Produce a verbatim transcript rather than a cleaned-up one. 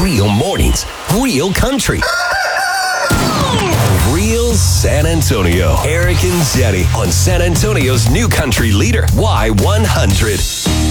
Real mornings, real country. Real San Antonio. Eric and Jenny on San Antonio's new country leader, Y one hundred.